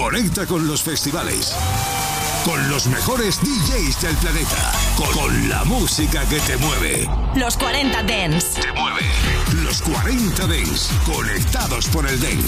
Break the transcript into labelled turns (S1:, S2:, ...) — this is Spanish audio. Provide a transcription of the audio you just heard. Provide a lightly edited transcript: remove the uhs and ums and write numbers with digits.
S1: Conecta con los festivales, con los mejores DJs del planeta, con la música que te mueve.
S2: Los 40 Dance.
S1: Te mueve. Los 40 Dance, conectados por el Dance.